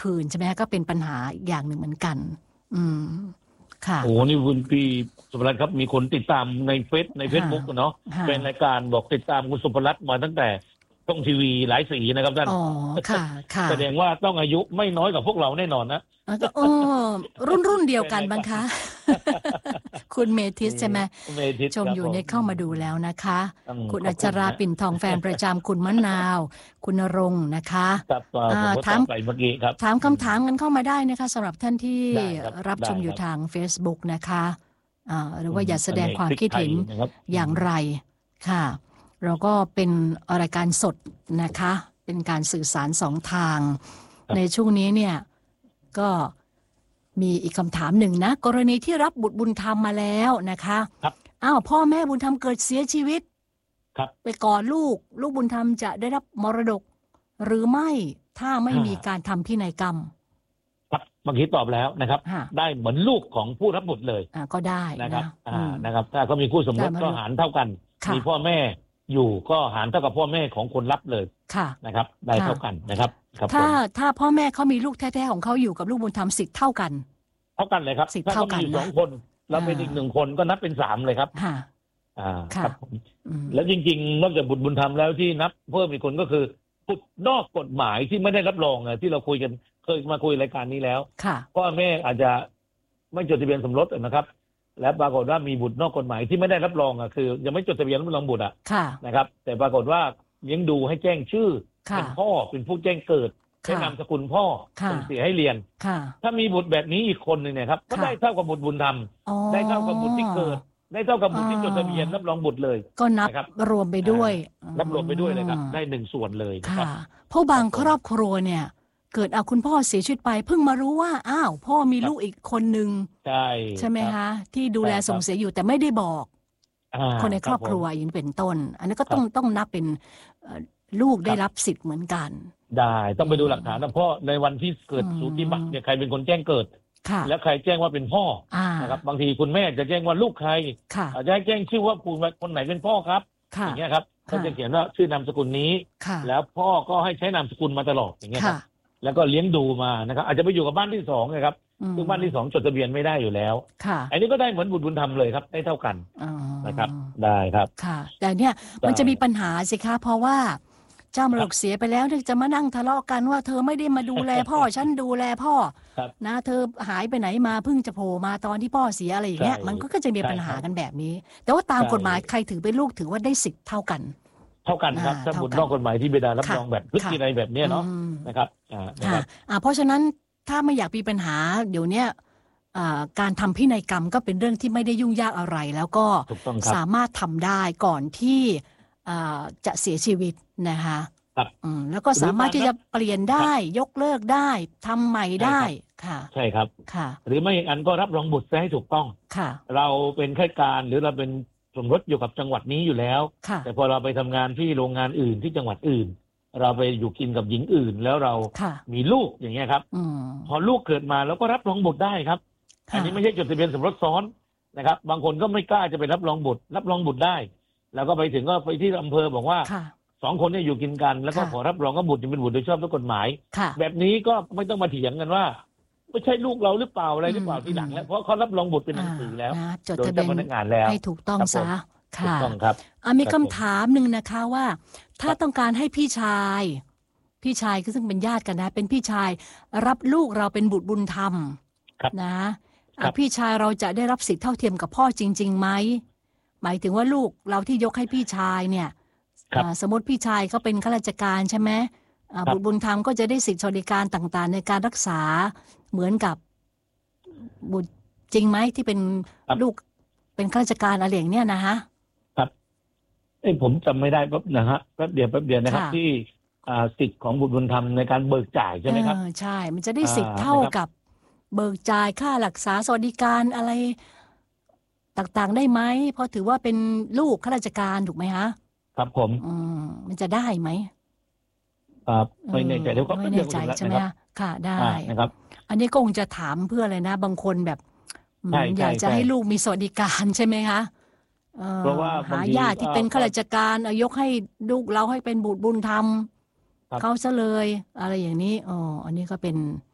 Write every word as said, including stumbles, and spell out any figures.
คืนใช่ไหมคะก็เป็นปัญหาอีกอย่างหนึ่งเหมือนกันอืมค่ะโอ้นี่คุณพี่สุภรัตน์ครับมีคนติดตามในเฟซในเฟซบุ๊กเนาะเป็นรายการบอกติดตามคุณสุภรัตน์มาตั้งแต่ช่องทีวีหลายสีนะครับท่านอ๋อค่ะค่ะแสดงว่าต้องอายุไม่น้อยกว่าพวกเราแน่นอนนะก็เออรุ่นรุ่นเดียวกันบ้างคะคุณเมทิสใช่ไหมเมทิสชมอยู่ในเข้ามาดูแล้วนะคะคุณอัชราปิ่นทองแฟนประจำคุณมะนาวคุณณรงค์นะคะครับผมก็ถามไปเมื่อกี้ครับถามคำถามกันเข้ามาได้นะคะสำหรับท่านที่รับชมอยู่ได้ครับทาง Facebook นะคะอ่าหรือว่าอืมอยากแสดงความคิดเห็นอันนี้คลิกไทยนะครับอย่างไรค่ะเราก็เป็นรายการสดนะคะเป็นการสื่อสารสองทางในช่วงนี้เนี่ยก็มีอีกคำถามหนึ่งนะกรณีที่รับบุตรบุญธรรมมาแล้วนะคะครับอ้าวพ่อแม่บุญธรรมเกิดเสียชีวิตครับไปก่อนลูกลูกบุญธรรมจะได้รับมรดกหรือไม่ถ้าไม่มีการทำพินัยกรรมครับเมื่อกี้ตอบแล้วนะครับได้เหมือนลูกของผู้รับบุตรเลยอ่าก็ได้นะครับนะอ่านะครับถ้าเขามีคู่สมรสก็หารเท่ากันมีพ่อแม่อยู่ก็หารเท่ากับพ่อแม่ของคนรับเลยนะครับได้เท่ากันนะครับถ้าถ้าพ่อแม่เขามีลูกแท้ๆของเขาอยู่กับลูกบุญธรรมสิทธิ์เท่ากันเท่ากันเลยครับถ้าเขามีสองคนเราเป็นอีกหนึ่งคนก็นับเป็นสามเลยครับอ่าครับแล้วจริงๆนอกจากบุตรบุญธรรมแล้วที่นับเพิ่มอีกคนก็คือบุตรนอกกฎหมายที่ไม่ได้รับรองอ่ะที่เราคุยกันเคยมาคุยรายการนี้แล้วพ่อแม่อาจจะไม่จดทะเบียนสมรสนะครับและปรากฏว่ามีบุตรนอกกฎหมายที่ไม่ได้รับรองอ่ะคือยังไม่จดทะเบียนรับรองบุตรอ่ะนะครับแต่ปรากฏว่าเลี้ยงดูให้แจ้งชื่อเป็นพ่อเป็นผู้แจ้งเกิดใช้นามสกุลพ่อส่งเสียให้เรียนถ้ามีบุตรแบบนี้อีกคนหนึ่งเนี่ยครับก็ได้เท่ากับบุตรบุญธรรมได้เท่ากับบุตรที่เกิดได้เท่ากับบุตรที่จดทะเบียนรับรองบุตรเลยก็นับรวมไปด้วยนับรวมไปด้วยเลยครับได้หนึ่งส่วนเลยครับเพราะบางครอบครัวเนี่ยเกิดเอาคุณพ่อเสียชีวิตไปเพิ่งมารู้ว่าอ้าวพ่อมีลูกอีกคนนึงใช่ใช่ไหมคะที่ดูแลส่งเสียอยู่แต่ไม่ได้บอกคนในครอบครัวอย่างนี้เป็นต้นอันนี้ก็ต้องต้องนับเป็นลูกได้รับสิทธิ์เหมือนกันได้ต้องไปดูหลักฐานนะเพราะในวันที่เกิดสูติบัตรเนี่ยใครเป็นคนแจ้งเกิดแล้วใครแจ้งว่าเป็นพ่อนะครับบางทีคุณแม่จะแจ้งว่าลูกใครอาจจะแจ้งชื่อว่าคุณคนไหนเป็นพ่อครับอย่างเงี้ยครับเขาจะเขียนว่าชื่อนามสกุลนี้แล้วพ่อก็ให้ใช้นามสกุลมาตลอดอย่างเงี้ยครับแล้วก็เลี้ยงดูมานะครับอาจจะไปอยู่กับบ้านที่สองนะครับซึ่งบ้านที่สองจดทะเบียนไม่ได้อยู่แล้วอันนี้ก็ได้เหมือนบุตรบุญธรรมเลยครับได้เท่ากันนะครับได้ครับค่ะแต่เนี่ยมันจะมีปัญหาสิคะเพราะว่าเจ้ามรดกเสียไปแล้วจะมานั่งทะเลาะกันว่าเธอไม่ได้มาดูแลพ่อฉันดูแลพ่อนะเธอหายไปไหนมาเพิ่งจะโผล่มาตอนที่พ่อเสียอะไรอย่างเงี้ยมันก็จะมีปัญหากันแบบนี้แต่ว่าตามกฎหมายใครถือเป็นลูกถือว่าได้สิทธิ์เท่ากันเท่ากันครับถ้าบุตรนอกกฎหมายที่บิดารับรองแบบพฤตินัยแบบนี้เนาะนะครับอ่าเพราะฉะนั้นถ้าไม่อยากมีปัญหาเดี๋ยวนี้การทำพินัยกรรมก็เป็นเรื่องที่ไม่ได้ยุ่งยากอะไรแล้วก็สามารถทำได้ก่อนที่จะเสียชีวิตนะคะแล้วก็สามารถที่จะเปลี่ยนได้ยกเลิกได้ทำใหม่ได้ค่ะใช่ครับค่ะหรือไม่อย่างนั้นก็รับรองบุตรให้ถูกต้องค่ะเราเป็นข้าราชการหรือเราเป็นสมรสอยู่กับจังหวัดนี้อยู่แล้วแต่พอเราไปทำงานที่โรงงานอื่นที่จังหวัดอื่นเราไปอยู่กินกับหญิงอื่นแล้วเรามีลูกอย่างเงี้ยครับพอลูกเกิดมาแล้วก็รับรองบุตรได้ครับอันนี้ไม่ใช่จดทะเบียนสมรสซ้อนนะครับบางคนก็ไม่กล้าจะไปรับรองบุตรรับรองบุตรได้แล้วก็ไปถึงก็ไปที่อำเภอบอกว่าสองคนเนี่ยอยู่กินกันแล้วก็ขอรับรองว่าบุตรจะเป็นบุตรโดยชอบด้วยกฎหมายแบบนี้ก็ไม่ต้องมาเถียงกันว่าไม่ใช่ลูกเราหรือเปล่าอะไรหรือเปล่าทีหลังแล้วเพราะเขารับรองบุตรเป็นหนังสือแล้วจดทะเบียนให้ถูกต้องซะค่ะมีคำถามหนึ่งนะคะว่าถ้าต้องการให้พี่ชายพี่ชายคือซึ่งเป็นญาติกันนะเป็นพี่ชายรับลูกเราเป็นบุตรบุญธรรมนะพี่ชายเราจะได้รับสิทธิ์เท่าเทียมกับพ่อจริงๆไหมหมายถึงว่าลูกเราที่ยกให้พี่ชายเนี่ยสมมติพี่ชายเขาเป็นข้าราชการใช่ไหมบุตรบุญธรรมก็จะได้สิทธิสวัสดิการต่างๆในการรักษาเหมือนกับบุตรจริงไหมที่เป็นลูกเป็นข้าราชการอะไรอย่างเนี้ยนะฮะครับเอ้ผมจำไม่ได้ปั๊บนะฮะแป๊บเดียวแป๊บเดียวนะครับที่สิทธิ์ของบุตรบุญธรรมในการเบิกจ่ายใช่ไหมครับใช่มันจะได้สิทธิ์เท่ากับเบิกจ่ายค่ารักษาสวัสดิการอะไรต่างๆได้ไหมเพราะถือว่าเป็นลูกข้าราชการถูกไหมฮะครับผมอืมมันจะได้ไหมครับไม่แน่ใจเดี๋ยวก็ไม่แน่ใจใช่ไหมค่ะได้นะครับอันนี้ก็คงจะถามเพื่ออะไรนะบางคนแบบอยากจะให้ลูกมีสวัสดิการใช่ไหมคะเพราะว่าหาญาติที่เป็นข้าราชการยกให้ลูกเราให้เป็นบุตรบุญธรรมเขาซะเลยอะไรอย่างนี้อ๋ออันนี้ก็เป็น